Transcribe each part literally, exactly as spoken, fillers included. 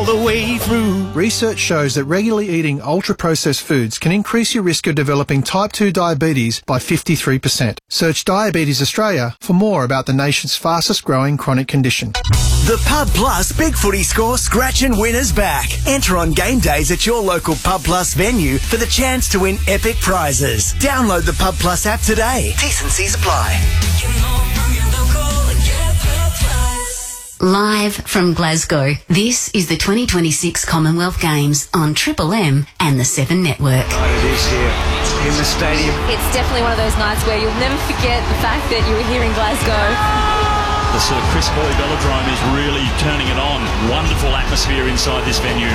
the way through. Research shows that regularly eating ultra-processed foods can increase your risk of developing type two diabetes by fifty-three percent. Search Diabetes Australia for more about the nation's fastest growing chronic condition. The Pub Plus Big Footy Score Scratch and Winner's back. Enter on game days at your local Pub Plus venue for the chance to win epic prizes. Download the Pub Plus app today. T's and C's apply. Live from Glasgow, this is the twenty twenty-six Commonwealth Games on Triple M and the Seven Network. It is here in the stadium. It's definitely one of those nights where you'll never forget the fact that you were here in Glasgow. The Sir Chris Boy Velodrome is really turning it on. Wonderful atmosphere inside this venue.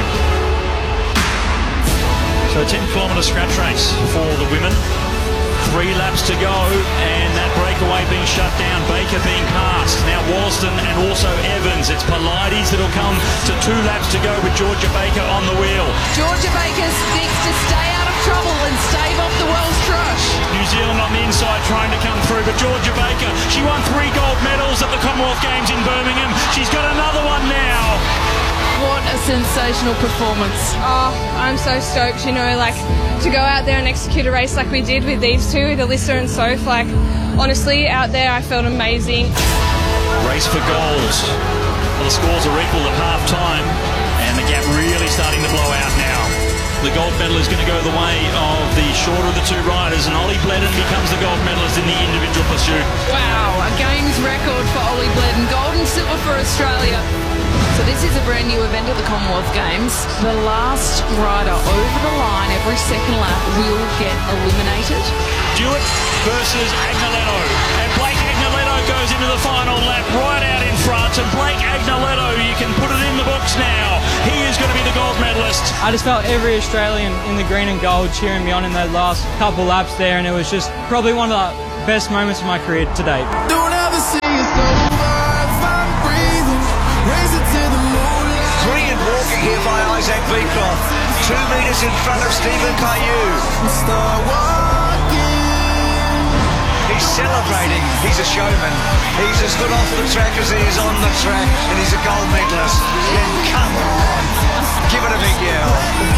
So a ten kilometre scratch race for the women. Three laps to go, and that breakaway being shut down. Baker being passed. Now Walston and also Evans. It's Pilates that'll come to two laps to go with Georgia Baker on the wheel. Georgia Baker needs to stay out of trouble and stave off the world's crush. New Zealand on the inside trying to come through, but Georgia Baker, she won three gold medals at the Commonwealth Games in Birmingham. She's got another one now. What a sensational performance. Oh, I'm so stoked, you know, like, to go out there and execute a race like we did with these two, with Alyssa and Soph. Like, honestly, out there I felt amazing. Race for goals. Well, the scores are equal at half time, and the gap really starting to blow out now. The gold medal is going to go the way of the shorter of the two riders, and Ollie Bledden becomes the gold medalist in the individual pursuit. Wow, a games record for Ollie Bledden. Gold and silver for Australia. So this is a brand new event at the Commonwealth Games. The last rider over the line every second lap will get eliminated. Dewitt versus Agnoletto. And Blake Agnoletto goes into the final lap right out in front. And Blake Agnoletto, you can put it in the books now. He is going to be the gold medalist. I just felt every Australian in the green and gold cheering me on in those last couple laps there. And it was just probably one of the best moments of my career to date. Don't ever see it's over if I'm breathing. Raise it to the moonlight. Brilliant walking here by Isaac Beecroft. Two metres in front of Stephen Caillou. Start walking. He's celebrating. He's a showman. He's as good off the track as he is on the track, and he's a gold medalist. Then come on, give it a big yell.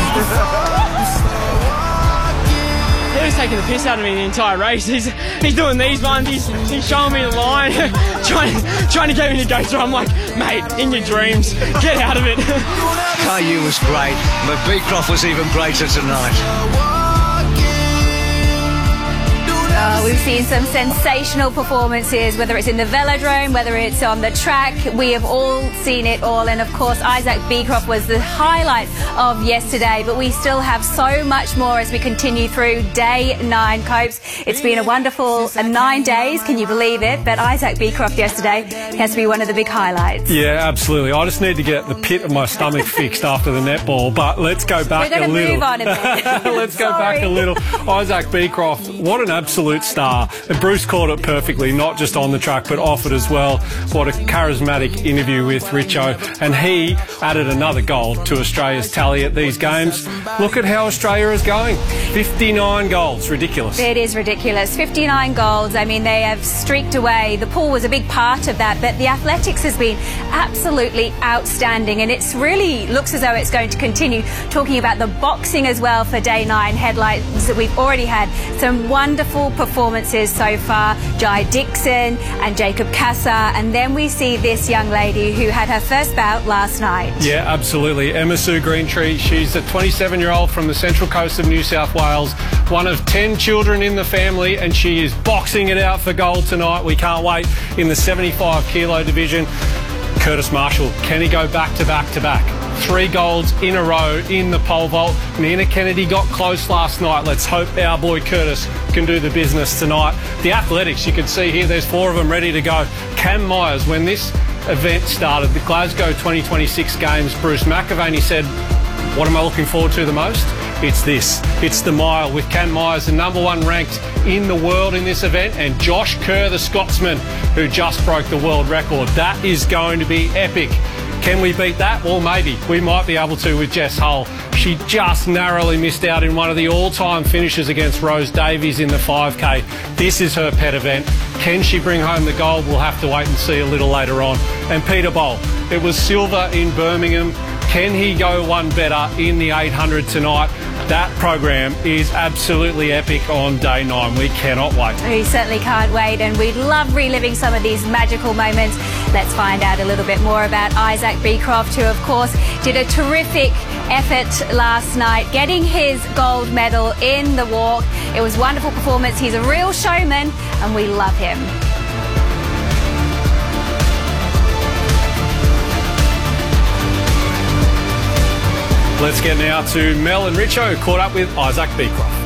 He was taking the piss out of me the entire race. He's he's doing these ones. He's, he's showing me the line, trying trying to get me to go through. I'm like, mate, in your dreams, get out of it. Caillou was great, but Beecroft was even greater tonight. Uh, we've seen some sensational performances, whether it's in the velodrome, whether it's on the track. We have all seen it all, and of course Isaac Beecroft was the highlight of yesterday, but we still have so much more as we continue through day nine, Copes. It's been a wonderful uh, nine days, can you believe it? But Isaac Beecroft yesterday has to be one of the big highlights. Yeah, absolutely. I just need to get the pit of my stomach fixed after the netball, but let's go back We're a going to little. move on a bit. Let's go back a little. Isaac Beecroft, what an absolute star. And Bruce called it perfectly, not just on the track but off it as well. What a charismatic interview with Richo, and he added another gold to Australia's tally at these games. Look at how Australia is going. fifty-nine goals, ridiculous. It is ridiculous. fifty-nine goals. I mean, they have streaked away. The pool was a big part of that, but the athletics has been absolutely outstanding, and it's really looks as though it's going to continue. Talking about the boxing as well for day nine, headlines that we've already had some wonderful performances so far. Jai Dixon and Jacob Kasser, and then we see this young lady who had her first bout last night. Yeah, absolutely. Emma Sue Greentree, she's a twenty-seven year old from the Central Coast of New South Wales, one of ten children in the family, and she is boxing it out for gold tonight. We can't wait in the seventy-five kilo division. Curtis Marshall, can he go back to back to back? Three golds in a row in the pole vault. Nina Kennedy got close last night. Let's hope our boy Curtis can do the business tonight. The athletics, you can see here, there's four of them ready to go. Cam Myers, when this event started, the Glasgow twenty twenty-six Games, Bruce McAvaney said, what am I looking forward to the most? It's this. It's the mile with Cam Myers, the number one ranked in the world in this event, and Josh Kerr, the Scotsman, who just broke the world record. That is going to be epic. Can we beat that? Well, maybe. We might be able to with Jess Hull. She just narrowly missed out in one of the all-time finishes against Rose Davies in the five K. This is her pet event. Can she bring home the gold? We'll have to wait and see a little later on. And Peter Bowl. It was silver in Birmingham. Can he go one better in the eight hundred tonight? That program is absolutely epic on day nine. We cannot wait. We certainly can't wait, and we'd love reliving some of these magical moments. Let's find out a little bit more about Isaac Beecroft, who of course did a terrific effort last night, getting his gold medal in the walk. It was a wonderful performance. He's a real showman and we love him. Let's get now to Mel and Richo, caught up with Isaac Beecroft.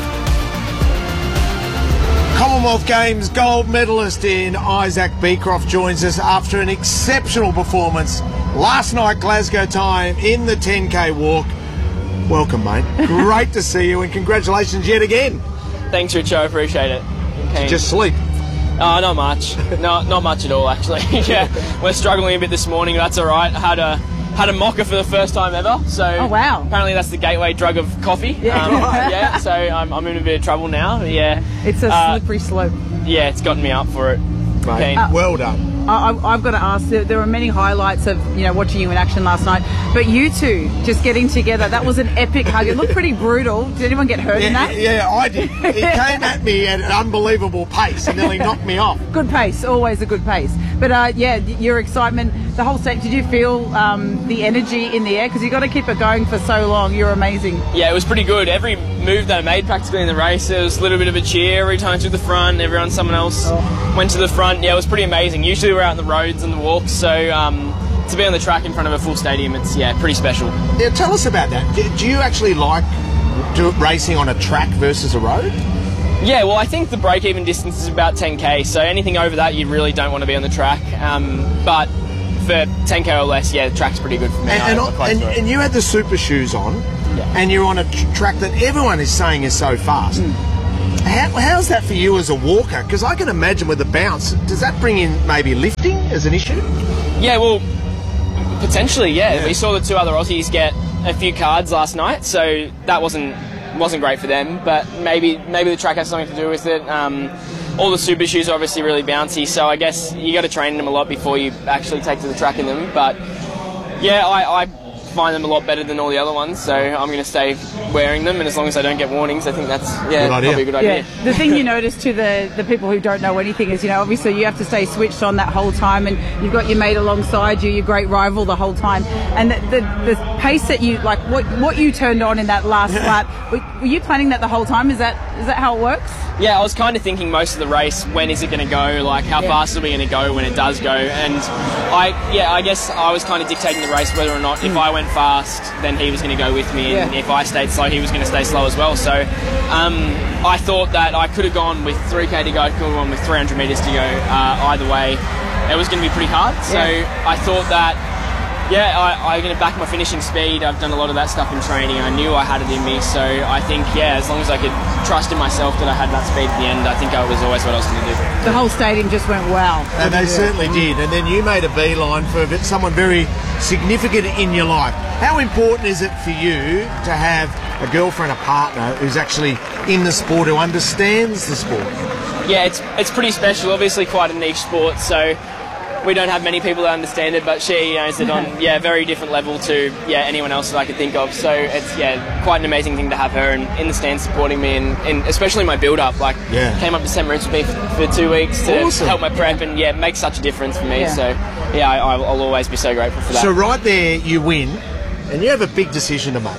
Commonwealth Games gold medalist in Isaac Beecroft joins us after an exceptional performance last night, Glasgow time, in the ten K walk. Welcome, mate. Great to see you, and congratulations yet again. Thanks, Richo. Appreciate it. Did you just sleep? Oh, not much. No, not much at all, actually. Yeah, we're struggling a bit this morning. That's all right. I had a had a mocha for the first time ever. So oh, wow. Apparently that's the gateway drug of coffee. Yeah. Um, yeah. So I'm, I'm in a bit of trouble now. Yeah. It's a uh, slippery slope. Yeah, it's gotten me up for it. Mate, uh, well done. I, I've got to ask, there were many highlights of, you know, watching you in action last night, but you two just getting together, that was an epic hug. It looked pretty brutal. Did anyone get hurt yeah, in that? Yeah, I did. It came at me at an unbelievable pace and nearly knocked me off. Good pace, always a good pace. But uh, yeah, your excitement, the whole set, did you feel um, the energy in the air? Because you've got to keep it going for so long. You're amazing. Yeah, it was pretty good. Every move that I made practically in the race, there was a little bit of a cheer every time I took the front. Everyone, someone else oh. went to the front. Yeah, it was pretty amazing. Usually we're out on the roads and the walks, so um, to be on the track in front of a full stadium, it's yeah, pretty special. Yeah, tell us about that. Do, do you actually like do, racing on a track versus a road? Yeah, well, I think the break-even distance is about ten K, so anything over that you really don't want to be on the track. Um, but for ten K or less, yeah, the track's pretty good for me. And, and, and, and you had the super shoes on, yeah. and you're on a tr- track that everyone is saying is so fast. Mm. How, how's that for you as a walker? Because I can imagine with the bounce, does that bring in maybe lifting as an issue? Yeah, well, potentially, yeah. yeah. We saw the two other Aussies get a few cards last night, so that wasn't wasn't great for them. But maybe maybe the track has something to do with it. Um, all the super shoes are obviously really bouncy, so I guess you got to train them a lot before you actually take to the track in them. But yeah, I. I find them a lot better than all the other ones, so I'm going to stay wearing them, and as long as I don't get warnings, I think that's yeah probably a good idea. Yeah. The thing you notice to the, the people who don't know anything is, you know, obviously you have to stay switched on that whole time, and you've got your mate alongside you, your great rival the whole time, and the, the, the pace that you, like what what you turned on in that last lap, were, were you planning that the whole time? Is that is that how it works? Yeah, I was kind of thinking most of the race, when is it going to go, like how yeah. fast are we going to go when it does go, and I yeah I guess I was kind of dictating the race whether or not if I went fast, then he was going to go with me, and yeah. if I stayed slow, he was going to stay slow as well. So um, I thought that I could have gone with three K to go, I could have gone with three hundred metres to go. Uh, either way, it was going to be pretty hard. So yeah. I thought that, yeah, I, I'm going to back my finishing speed. I've done a lot of that stuff in training. I knew I had it in me. So I think, yeah, as long as I could trust in myself that I had that speed at the end, I think I was always what I was going to do. The whole stadium just went wow. And they certainly did. And then you made a beeline for someone very significant in your life. How important is it for you to have a girlfriend, a partner who's actually in the sport, who understands the sport? Yeah, it's it's pretty special. Obviously quite a niche sport, so we don't have many people that understand it, but she, you know, is it on yeah, a very different level to yeah anyone else that I could think of. So it's yeah quite an amazing thing to have her and in the stands supporting me, and, and especially my build up. Like yeah. came up to Saint Moritz with me for, for two weeks to awesome. help my prep, and yeah, it makes such a difference for me. Yeah. So yeah, I, I'll always be so grateful for that. So right there, you win, and you have a big decision to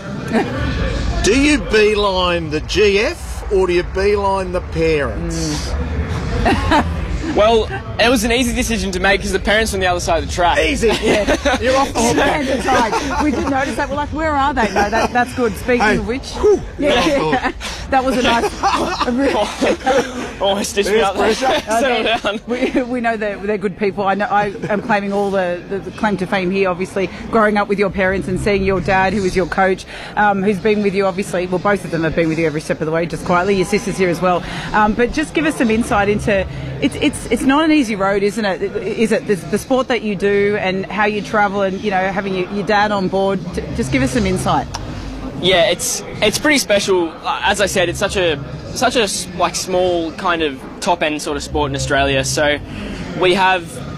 make. Do you beeline the G F or do you beeline the parents? Mm. Well, it was an easy decision to make because the parents were on the other side of the track. Easy, yeah. You're off the whole back. We did notice that. We're like, where are they? No, that, that's good. Speaking hey. of which, Whew. yeah, yeah. That was a nice. Almost stitched me up there. Settle down. We, we know that they're good people. I know. I am claiming all the, the, the claim to fame here. Obviously, growing up with your parents and seeing your dad, who is your coach, um, who's been with you. Obviously, well, both of them have been with you every step of the way, just quietly. Your sister's here as well. Um, but just give us some insight into. It's it's it's not an easy road, isn't it? Is it the, the sport that you do and how you travel, and you know having your, your dad on board? Just give us some insight. Yeah, it's it's pretty special. As I said, it's such a such a like small kind of top end sort of sport in Australia. So we have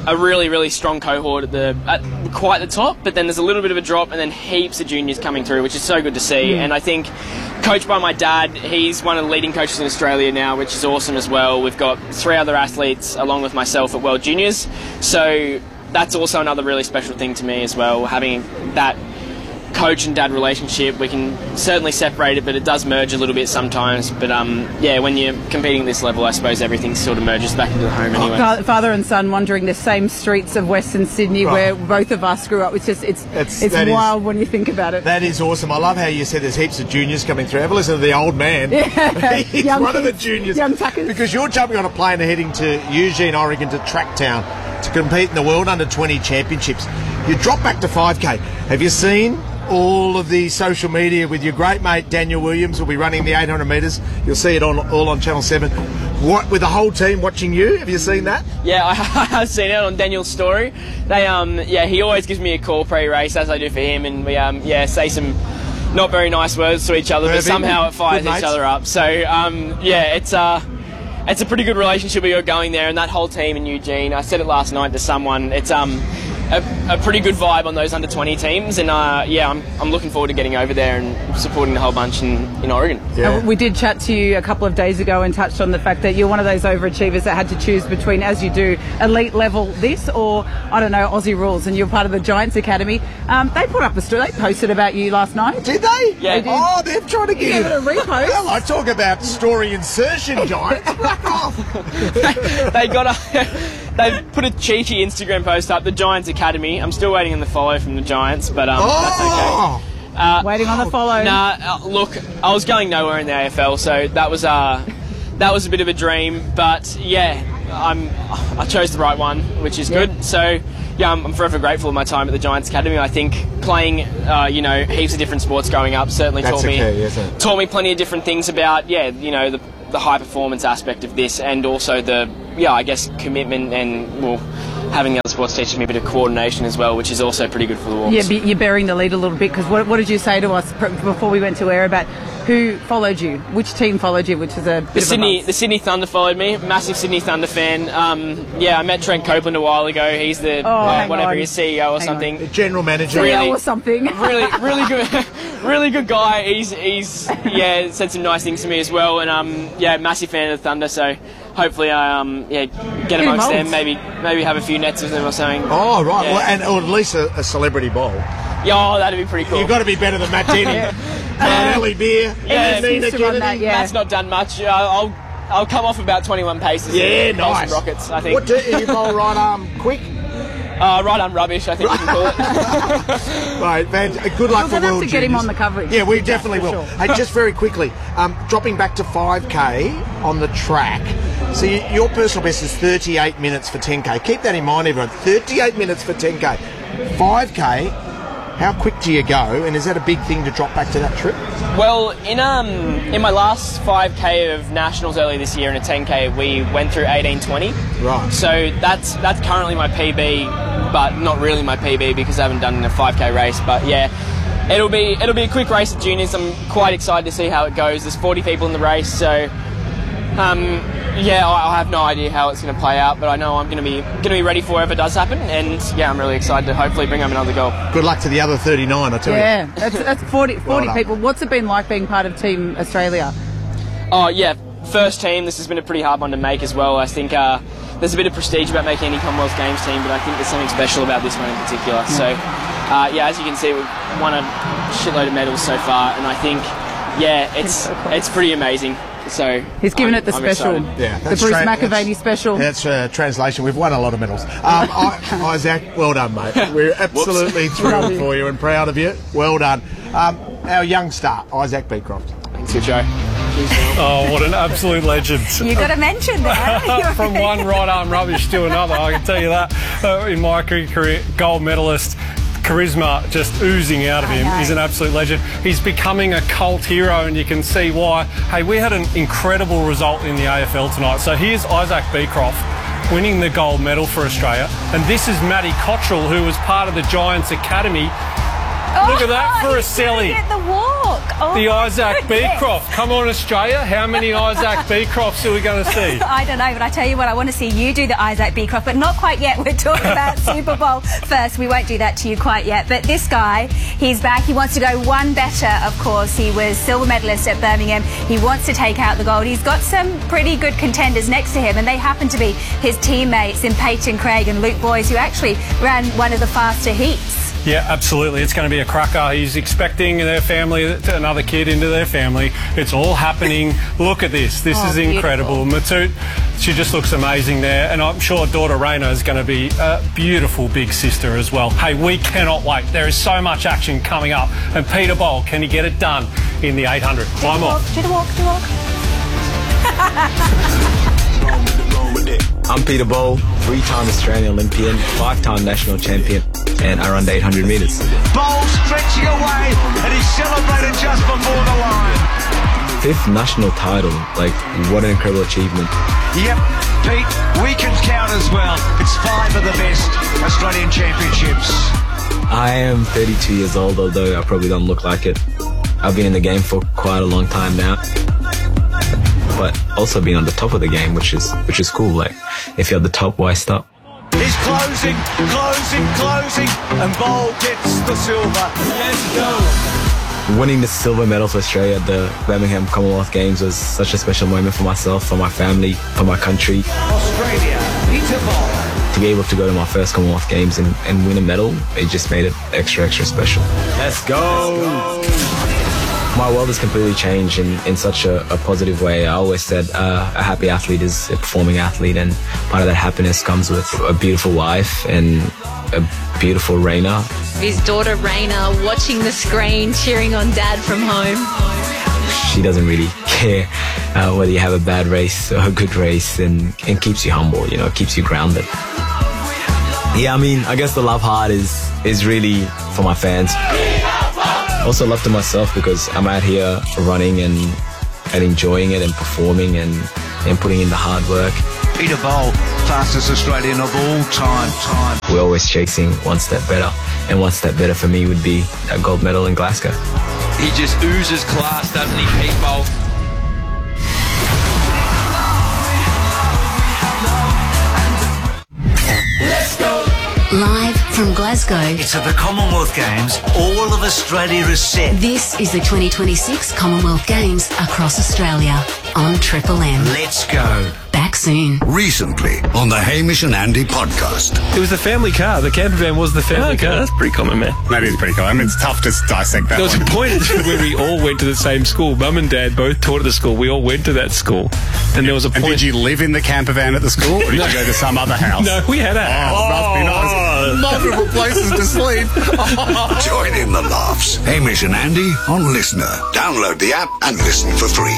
a really, really strong cohort at the at quite the top, but then there's a little bit of a drop and then heaps of juniors coming through, which is so good to see. Mm. And I think coached by my dad, he's one of the leading coaches in Australia now, which is awesome as well. We've got three other athletes along with myself at World Juniors, so that's also another really special thing to me as well, having that coach and dad relationship. We can certainly separate it, but it does merge a little bit sometimes. But um, yeah, when you're competing at this level, I suppose everything sort of merges back into the home anyway. Fa- Father and son wandering the same streets of Western Sydney Right. where both of us grew up. It's just, it's It's- it's that is- wild when you think about it. That is awesome. I love how you said there's heaps of juniors coming through. Have a listen to the old man. Yeah. He's Young one of the kids, juniors. young tuckers. Because you're jumping on a plane and heading to Eugene, Oregon, to Tracktown to compete in the World Under twenty Championships. You drop back to five K. Have you seen all of the social media with your great mate Daniel Williams? Will be running the eight hundred metres. You'll see it on all on Channel seven. What, with the whole team watching you? Have you seen that? Yeah, I, I have seen it on Daniel's story. They, um, yeah, he always gives me a call pre-race, as I do for him, and we, um, yeah, say some not very nice words to each other, but Perfect. somehow it fires Good each mates. other up. So, um, yeah, it's uh, it's a pretty good relationship we got going there, and that whole team in Eugene. I said it last night to someone. It's um. A, a pretty good vibe on those under twenty teams, and uh, yeah, I'm, I'm looking forward to getting over there and supporting the whole bunch in, in Oregon. Uh, we did chat to you a couple of days ago and touched on the fact that you're one of those overachievers that had to choose between, as you do, elite level this or, I don't know, Aussie rules, and you're part of the Giants Academy. Um, they put up a story, they posted about you last night. Did they? Yeah. They did. Oh, they're trying to You get gave it a repost. Well, I talk about story insertion, Giants. Fuck off. They got a, they put a cheeky Instagram post up, the Giants Academy. I'm still waiting on the follow from the Giants, but um, that's okay. Uh, Waiting on the follow. Nah, uh, look, I was going nowhere in the A F L, so that was uh, that was a bit of a dream. But yeah, I'm I chose the right one, which is Yeah. good. So yeah, I'm, I'm forever grateful of my time at the Giants Academy. I think playing, uh, you know, heaps of different sports growing up certainly That's taught the me key, isn't it? taught me plenty of different things about yeah, you know, the the high performance aspect of this, and also the yeah, I guess commitment and well. Having the other sports teaches me a bit of coordination as well, which is also pretty good for the Wolves. Yeah, but you're bearing the lead a little bit, because what, what did you say to us pr- before we went to air about who followed you? Which team followed you, which is a bit The of Sydney, a buzz? the Sydney Thunder followed me. Massive Sydney Thunder fan. Um, yeah, I met Trent Copeland a while ago. He's the Oh, uh, hang whatever on. he's C E O or Hang something. The general manager. C E O really- or something. really, really good, really good guy. He's he's yeah said some nice things to me as well, and um yeah, massive fan of the Thunder. So hopefully I um yeah get amongst involved. them. Maybe maybe have a few nets with them or something. Oh, right. Yeah. Well, and or at least a, a celebrity bowl. Yeah, oh, that'd be pretty cool. You've got to be better than Matt Denny. And Ellie Beer. Yeah, and Nina used to run that, Kennedy. yeah. Matt's not done much. Uh, I'll I'll come off about twenty-one paces. Yeah, and bowl some nice. rockets, I think. What do you bowl right arm quick? Uh, right arm rubbish, I think you can call it. Right, man. Good luck We're for gonna have World to get him Juniors. on the coverage. Yeah, we definitely for will. sure. Hey, just very quickly, um, dropping back to five K on the track. So y- your personal best is thirty-eight minutes for ten K. Keep that in mind, everyone. thirty-eight minutes for ten K. five K, how quick do you go? And is that a big thing to drop back to that trip? Well, in um in my last five K of nationals earlier this year in a ten K, we went through eighteen twenty. Right. So that's that's currently my P B, but not really my P B because I haven't done a five K race. But yeah, it'll be it'll be a quick race at juniors. I'm quite excited to see how it goes. There's forty people in the race, so um yeah, I, I have no idea how it's going to play out, but I know I'm going to be going to be ready for whatever does happen, and yeah, I'm really excited to hopefully bring home another goal. Good luck to the other thirty-nine, I tell Yeah, you. that's, that's forty, forty done. people. What's it been like being part of Team Australia? Oh yeah, first team. This has been a pretty hard one to make as well. I think uh, there's a bit of prestige about making any Commonwealth Games team, but I think there's something special about this one in particular. So uh, yeah, as you can see, we've won a shitload of medals so far, and I think yeah, it's it's pretty amazing. So He's given I'm- it the I'm special, excited. Yeah, the that's Bruce tra- McAvaney that's- special. That's uh, translation. We've won a lot of medals. Um, I, Isaac, well done, mate. We're absolutely thrilled for you and proud of you. Well done. Um, our young star, Isaac Beecroft. Thanks, good show. Oh, what an absolute legend. You got to mention that. From one right arm rubbish to another, I can tell you that. Uh, in my career, gold medalist. Charisma just oozing out of him. He's an absolute legend. He's becoming a cult hero, and you can see why. Hey, we had an incredible result in the A F L tonight. So here's Isaac Beecroft winning the gold medal for Australia, and this is Maddie Cottrell, who was part of the Giants Academy. Oh, Look at that for a he's doing celly. it, the walk. Oh, the Isaac goodness. Beecroft. Come on, Australia. How many Isaac Beecrofts are we going to see? I don't know, but I tell you what, I want to see you do the Isaac Beecroft, but not quite yet. We're talking about Super Bowl first. We won't do that to you quite yet. But this guy, he's back. He wants to go one better, of course. He was silver medalist at Birmingham. He wants to take out the gold. He's got some pretty good contenders next to him, and they happen to be his teammates in Peyton Craig and Luke Boys, who actually ran one of the faster heats. Yeah, absolutely. It's going to be a cracker. He's expecting their family, another kid into their family. It's all happening. Look at this. This Oh, is incredible. Matut, she just looks amazing there. And I'm sure daughter Raina is going to be a beautiful big sister as well. Hey, we cannot wait. There is so much action coming up. And Peter Bowl, can he get it done in the eight hundred? One more. Do the walk, do the walk. I'm Peter Bowl, three-time Australian Olympian, five-time national champion, and I run the eight hundred metres. Bowl stretching away, and he's celebrated just before the line. Fifth national title, like, what an incredible achievement. Yep, Pete, we can count as well. It's five of the best Australian championships. I am thirty-two years old, although I probably don't look like it. I've been in the game for quite a long time now, but also been on the top of the game, which is which is cool. Like, if you're at the top, why stop? He's closing, closing, closing, and Bowl gets the silver. Let's go. Winning the silver medal for Australia at the Birmingham Commonwealth Games was such a special moment for myself, for my family, for my country. Australia, Peter Bowl. To be able to go to my first Commonwealth Games and, and win a medal, it just made it extra, extra special. Let's go! Let's go. My world has completely changed in, in such a, a positive way. I always said uh, a happy athlete is a performing athlete, and part of that happiness comes with a beautiful wife and a beautiful Raina. His daughter Raina watching the screen, cheering on Dad from home. She doesn't really care uh, whether you have a bad race or a good race, and, and keeps you humble, you know, keeps you grounded. Yeah, I mean, I guess the love heart is, is really for my fans. Also love to myself because I'm out here running and and enjoying it and performing and, and putting in the hard work. Peter Bowl, fastest Australian of all time. time. We're always chasing one step better, and one step better for me would be a gold medal in Glasgow. He just oozes class, doesn't he, Pete Bowl? Let's go. Live from Glasgow. It's at the Commonwealth Games. All of Australia is set. This is the twenty twenty-six Commonwealth Games across Australia on Triple M. Let's go. Back soon. Recently on the Hamish and Andy podcast. It was the family car. The camper van was the family okay, car. That's pretty common, man. That is pretty common. I mean, it's tough to dissect that. There was one. a point where we all went to the same school. Mum and Dad both taught at the school. We all went to that school. And there was a point... And did you live in the camper van at the school, or did no. you go to some other house? No, we had a house. Oh, must be nice. Multiple places to sleep. Join in the laughs. Hamish and Andy on Listener. Download the app and listen for free.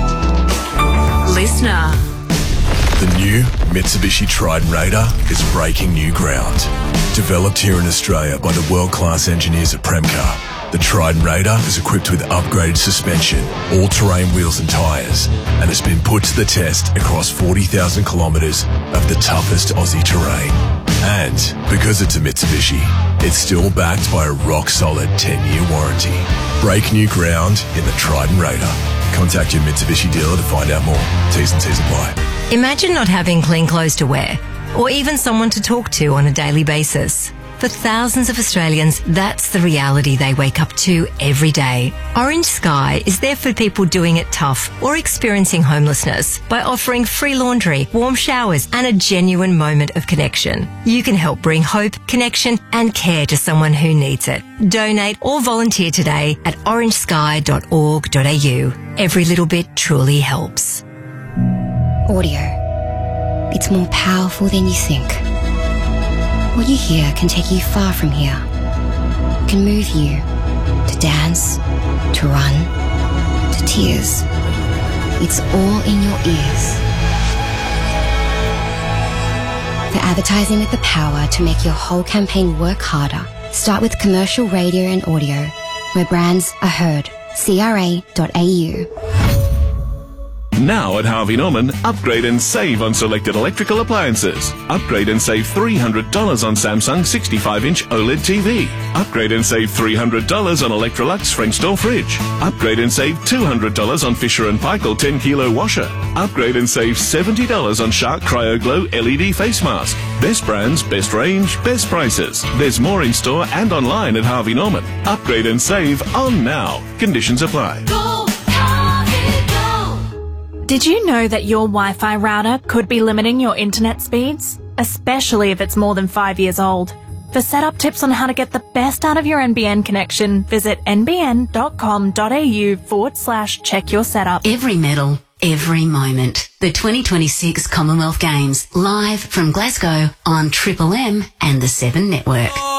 Listener. The new Mitsubishi Triton Raider is breaking new ground. Developed here in Australia by the world-class engineers at Premcar, the Triton Raider is equipped with upgraded suspension, all-terrain wheels and tyres, and has been put to the test across forty thousand kilometres of the toughest Aussie terrain. And because it's a Mitsubishi, it's still backed by a rock-solid ten-year warranty. Break new ground in the Triton Raider. Contact your Mitsubishi dealer to find out more. T's and C's apply. Imagine not having clean clothes to wear, or even someone to talk to on a daily basis. For thousands of Australians, that's the reality they wake up to every day. Orange Sky is there for people doing it tough or experiencing homelessness by offering free laundry, warm showers, and a genuine moment of connection. You can help bring hope, connection, and care to someone who needs it. Donate or volunteer today at orange sky dot org dot a u. Every little bit truly helps. Audio. It's more powerful than you think. What you hear can take you far from here. Can move you to dance, to run, to tears. It's all in your ears. For advertising with the power to make your whole campaign work harder, start with commercial radio and audio, where brands are heard. C R A dot A U. Now at Harvey Norman, upgrade and save on selected electrical appliances. Upgrade and save three hundred dollars on Samsung sixty-five inch OLED T V. Upgrade and save three hundred dollars on Electrolux French door fridge. Upgrade and save two hundred dollars on Fisher and Paykel ten kilo washer. Upgrade and save seventy dollars on Shark Cryo Glow L E D face mask. Best brands, best range, best prices. There's more in store and online at Harvey Norman. Upgrade and save on now. Conditions apply. Did you know that your Wi-Fi router could be limiting your internet speeds? Especially if it's more than five years old. For setup tips on how to get the best out of your N B N connection, visit nbn.com.au forward slash check your setup. Every medal, every moment. The twenty twenty-six Commonwealth Games, live from Glasgow on Triple M and the Seven Network.